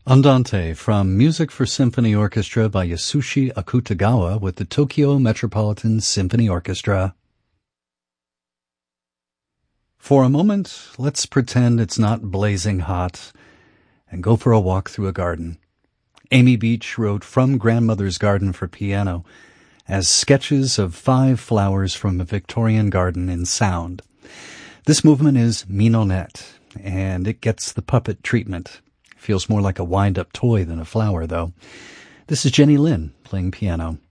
Andante from Music for Symphony Orchestra by Yasushi Akutagawa with the Tokyo Metropolitan Symphony Orchestra. For a moment, let's pretend it's not blazing hot and go for a walk through a garden. Amy Beach wrote From Grandmother's Garden for piano as sketches of 5 flowers from a Victorian garden in sound. This movement is Minonette, and it gets the puppet treatment. Feels more like a wind-up toy than a flower, though. This is Jenny Lin playing piano.